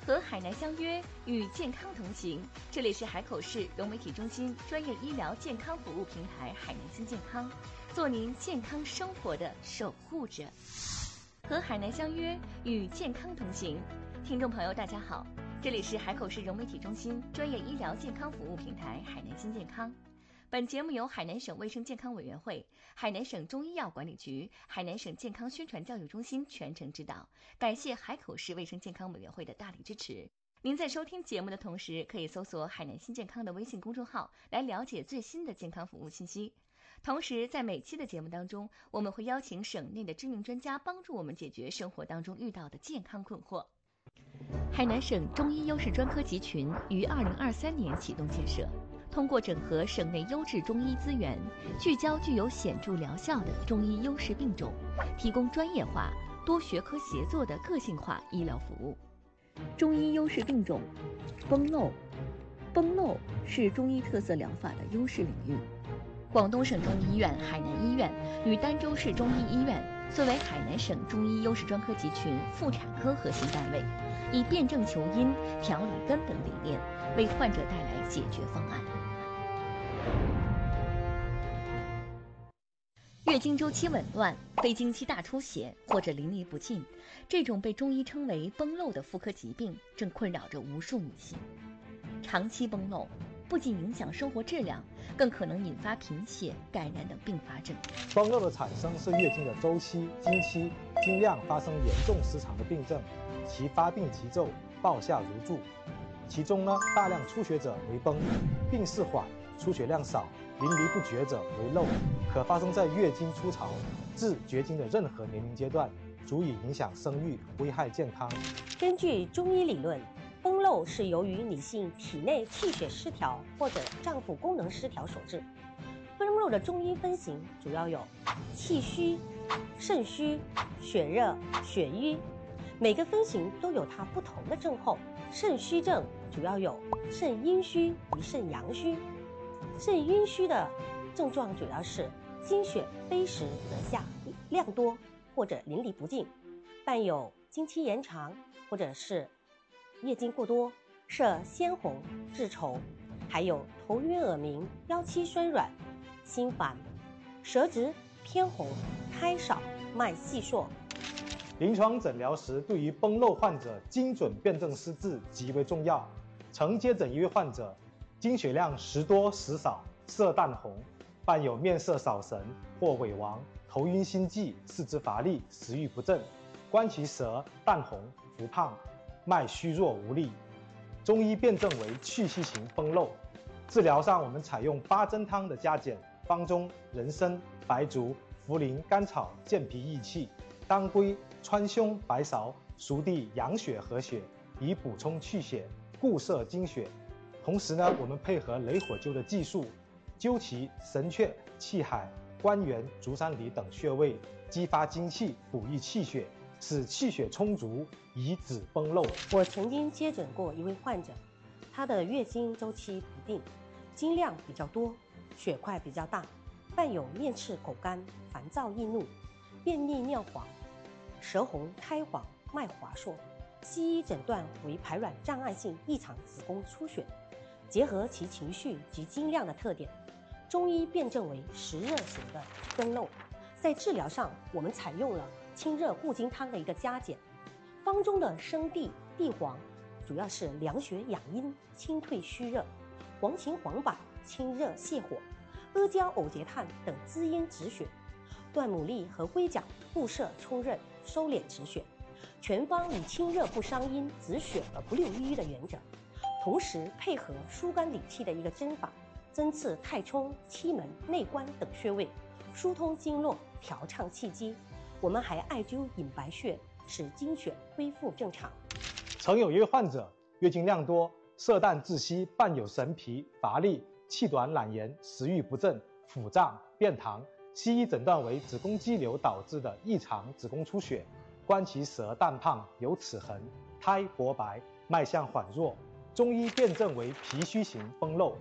和海南相约，与健康同行。这里是海口市融媒体中心专业医疗健康服务平台海南新健康，做您健康生活的守护者。和海南相约，与健康同行。听众朋友，大家好，这里是海口市融媒体中心专业医疗健康服务平台海南新健康。本节目由海南省卫生健康委员会、海南省中医药管理局、海南省健康宣传教育中心全程指导，感谢海口市卫生健康委员会的大力支持。您在收听节目的同时，可以搜索海南新健康的微信公众号来了解最新的健康服务信息。同时，在每期的节目当中，我们会邀请省内的知名专家帮助我们解决生活当中遇到的健康困惑。海南省中医优势专科集群于2023年启动建设，通过整合省内优质中医资源，聚焦具有显著疗效的中医优势病种，提供专业化、多学科协作的个性化医疗服务。中医优势病种，崩漏。崩漏是中医特色疗法的优势领域。广东省中医医院海南医院与儋州市中医医院作为海南省中医优势专科集群妇产科核心单位，以辨证求因、调理根本理念，为患者带来解决方案。月经周期紊乱、非经期大出血或者淋漓不尽，这种被中医称为崩漏的妇科疾病正困扰着无数女性。长期崩漏不仅影响生活质量，更可能引发贫血、感染等并发症。 崩漏的产生是月经的周期、经期、经量发生严重失常的病症，其发病急骤，暴下如注。其中大量出血者为崩，病势缓、出血量少、淋漓不绝者为漏，可发生在月经初潮至绝经的任何年龄阶段，足以影响生育，危害健康。 根据中医理论，崩漏是由于女性体内气血失调或者脏腑功能失调所致。崩漏的中医分型主要有气虚、肾虚、血热、血瘀，每个分型都有它不同的症候。肾虚症主要有肾阴虚与肾阳虚。肾阴虚的症状主要是经血非时则下，量多或者淋漓不尽，伴有经期延长或者是月经过多，色鲜红质稠，还有头晕耳鸣、腰膝酸软、心烦、舌质偏红、苔少、脉细数。 临床诊疗时，对于崩漏患者精准辨证施治极为重要。曾接诊一位患者，经血量时多时少，色淡红，伴有面色少神或萎黄、头晕心悸、四肢乏力、食欲不振，观其舌淡红、浮胖，脉虚弱无力，中医辨证为去息型崩漏。治疗上，我们采用八珍汤的加减，方中人参、白术、茯苓、甘草健脾益气，当归、川芎、白芍、熟地养血和血，以补充气血、固摄精血。同时我们配合雷火灸的技术，灸其神阙、气海、关元、足三里等穴位，激发精气，补益气血，使气血充足，以止崩漏。 我曾经接诊过一位患者，她的月经周期不定，经量比较多，血块比较大，伴有面赤口干、烦躁易怒、便秘尿黄、舌红苔黄、脉滑数。西医诊断为排卵障碍性异常子宫出血，结合其情绪及经量的特点，中医辨证为实热型的崩漏。在治疗上，我们采用了清热固精汤的一个加减，方中的生地、地黄主要是凉血养阴、清退虚热，黄芩、黄柏清热泻火，阿胶、藕节炭等滋阴止血，段牡蛎和龟甲固摄充任、收敛止血。全方以清热不伤阴、止血而不留瘀的原则，同时配合疏肝理气的一个针法，针刺太冲、期门、内关等穴位，疏通经络，调畅气机。我们还艾灸隐白穴，使经血恢复正常。 曾有一位患者，月经量多，色淡窒息，伴有神疲、乏力、气短、懒言、食欲不振、腹胀、便溏。西医诊断为子宫肌瘤导致的异常子宫出血，观其舌淡胖，有齿痕，苔薄白，脉象缓弱。中医辨证为脾虚型崩漏。